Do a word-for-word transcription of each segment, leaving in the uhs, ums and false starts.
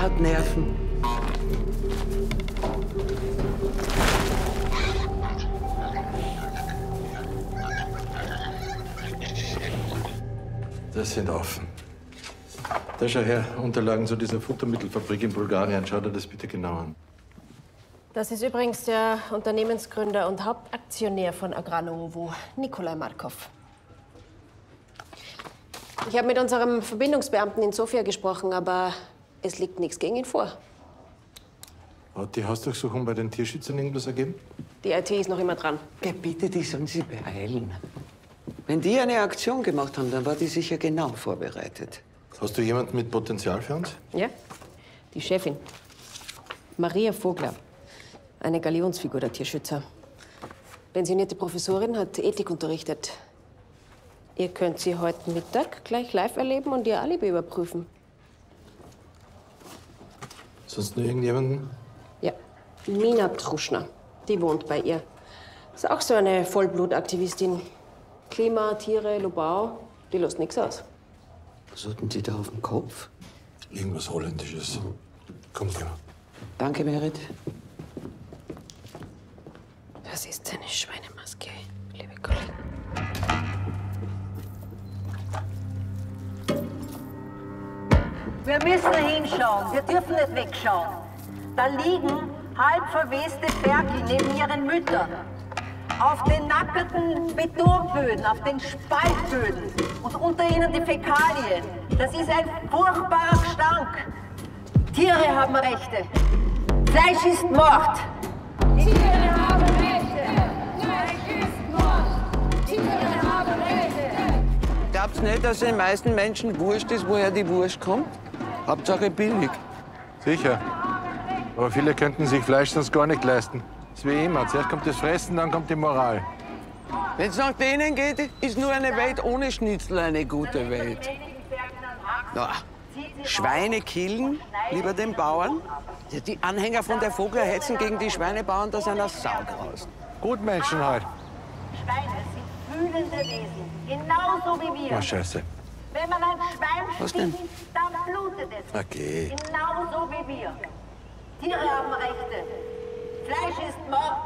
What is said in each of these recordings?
hat Nerven. Das sind offen. Da schau her, Unterlagen zu dieser Futtermittelfabrik in Bulgarien. Schau dir das bitte genau an. Das ist übrigens der Unternehmensgründer und Hauptaktionär von Agranovo, Nikolai Markov. Ich habe mit unserem Verbindungsbeamten in Sofia gesprochen, aber es liegt nichts gegen ihn vor. Hat die Hausdurchsuchung bei den Tierschützern irgendwas ergeben? Die I T ist noch immer dran. Bitte, die sollen sich beeilen. Wenn die eine Aktion gemacht haben, dann war die sicher genau vorbereitet. Hast du jemanden mit Potenzial für uns? Ja, die Chefin. Maria Vogler. Eine Galionsfigur der Tierschützer. Pensionierte Professorin, hat Ethik unterrichtet. Ihr könnt sie heute Mittag gleich live erleben und ihr Alibi überprüfen. Sonst nur irgendjemanden? Ja, Mina Ptruschner. Die wohnt bei ihr. Ist auch so eine Vollblutaktivistin. Klima, Tiere, Lobau, die lässt nichts aus. Was hatten die da auf dem Kopf? Irgendwas Holländisches. Komm, geh mal. Danke, Merit. Das ist eine Schweinemaske, liebe Kollegen. Wir müssen hinschauen, wir dürfen nicht wegschauen. Da liegen halb verweste Ferkel neben ihren Müttern. Auf den nackerten Betonböden, auf den Spaltböden und unter ihnen die Fäkalien. Das ist ein furchtbarer Gestank. Tiere haben Rechte. Fleisch ist Mord. Tiere haben Rechte. Fleisch ist Mord. Tiere haben Rechte. Glaubt's nicht, dass den meisten Menschen wurscht ist, woher die Wurst kommt? Hauptsache billig. Sicher. Aber viele könnten sich Fleisch sonst gar nicht leisten. Das ist wie immer. Zuerst kommt das Fressen, dann kommt die Moral. Wenn es nach denen geht, ist nur eine Welt ohne Schnitzel eine gute Welt. Na, Schweine killen, lieber den Bauern. Die Anhänger von der Vogler hetzen gegen die Schweinebauern, dass einer Sau graust. Gut Menschen halt. Schweine sind fühlende Wesen, genauso wie wir. Oh, Scheiße. Wenn man ein Schwein Was denn? sticht, dann blutet es. Okay. Genauso wie wir. Tiere haben Rechte. Fleisch ist Mord.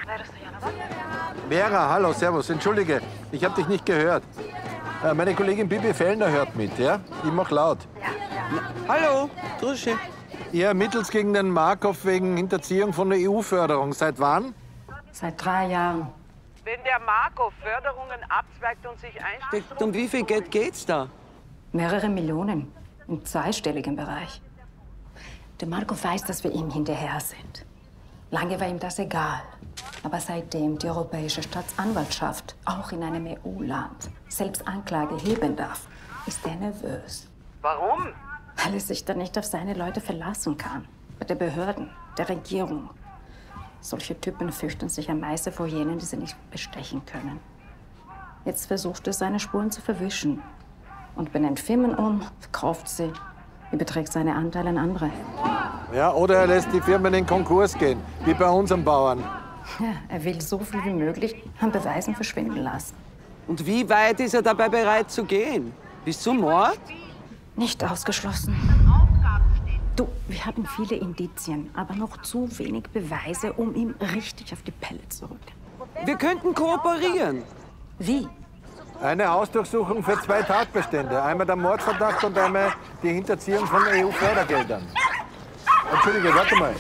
Vera, hallo, servus. Entschuldige, ich habe dich nicht gehört. Äh, meine Kollegin Bibi Fellner hört mit, ja? Ich mach laut. Hallo, Grüße. Ihr ermittelt gegen den Markov wegen Hinterziehung von der E U-Förderung. Seit wann? Seit drei Jahren. Wenn der Markov Förderungen abzweigt und sich einstellt... Um wie viel Geld geht's da? Mehrere Millionen. Im zweistelligen Bereich. Der Markov weiß, dass wir ihm hinterher sind. Lange war ihm das egal. Aber seitdem die Europäische Staatsanwaltschaft auch in einem E U-Land selbst Anklage heben darf, ist er nervös. Warum? Weil er sich dann nicht auf seine Leute verlassen kann. Bei den Behörden, der Regierung. Solche Typen fürchten sich am meisten vor jenen, die sie nicht bestechen können. Jetzt versucht er, seine Spuren zu verwischen. Und benennt Firmen um, verkauft sie, überträgt seine Anteile an andere. Ja, oder er lässt die Firmen in Konkurs gehen, wie bei unseren Bauern. Ja, er will so viel wie möglich an Beweisen verschwinden lassen. Und wie weit ist er dabei bereit zu gehen? Bis zum Mord? Nicht ausgeschlossen. Du, wir haben viele Indizien, aber noch zu wenig Beweise, um ihm richtig auf die Pelle zu rücken. Wir könnten kooperieren. Wie? Eine Hausdurchsuchung für zwei Tatbestände. Einmal der Mordverdacht und einmal die Hinterziehung von E U-Fördergeldern. Entschuldige, warte mal.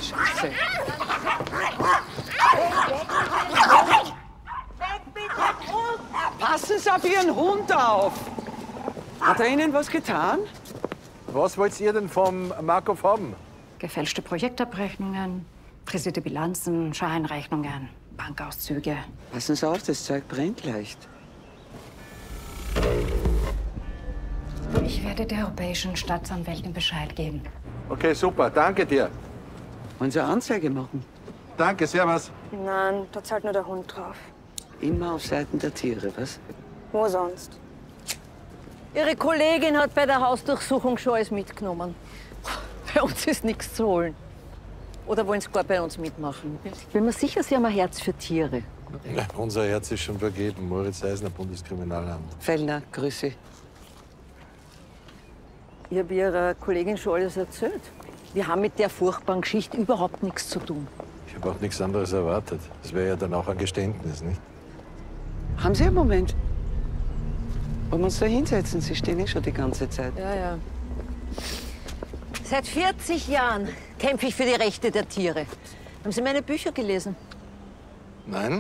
Passen Sie auf Ihren Hund auf! Hat er Ihnen was getan? Was wollt ihr denn vom Markov haben? Gefälschte Projektabrechnungen, frisierte Bilanzen, Scheinrechnungen, Bankauszüge. Passen Sie auf, das Zeug brennt leicht. Ich werde der Europäischen Staatsanwältin Bescheid geben. Okay, super. Danke dir. Wollen Sie eine Anzeige machen? Danke, servus. Nein, da zahlt nur der Hund drauf. Immer auf Seiten der Tiere, was? Wo sonst? Ihre Kollegin hat bei der Hausdurchsuchung schon alles mitgenommen. Bei uns ist nichts zu holen. Oder wollen Sie gar bei uns mitmachen? Ich bin mir sicher, Sie haben ein Herz für Tiere. Ja, unser Herz ist schon vergeben. Moritz Eisner, Bundeskriminalamt. Fellner, Grüße. Ich habe Ihrer Kollegin schon alles erzählt. Wir haben mit der furchtbaren Geschichte überhaupt nichts zu tun. Ich habe auch nichts anderes erwartet. Das wäre ja dann auch ein Geständnis, nicht? Haben Sie einen Moment? Wollen wir uns da hinsetzen? Sie stehen eh schon die ganze Zeit. Ja, ja. Seit vierzig Jahren kämpfe ich für die Rechte der Tiere. Haben Sie meine Bücher gelesen? Nein?